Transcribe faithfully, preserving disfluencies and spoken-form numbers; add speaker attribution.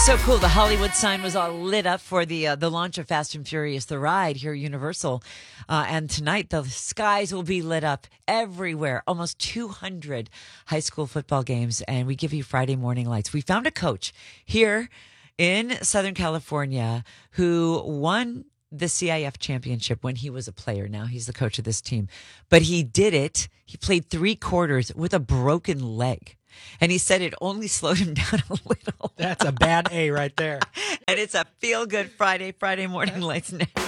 Speaker 1: So cool. The Hollywood sign was all lit up for the uh, the launch of Fast and Furious, the ride here at Universal. Uh, and tonight, the skies will be lit up everywhere. Almost two hundred high school football games. And we give you Friday morning lights. We found a coach here in Southern California who won the C I F championship when he was a player. Now he's the coach of this team. But he did it. He played three quarters with a broken leg. And he said it only slowed him down a little.
Speaker 2: That's a bad A right there.
Speaker 1: And it's a feel-good Friday, Friday morning lights next.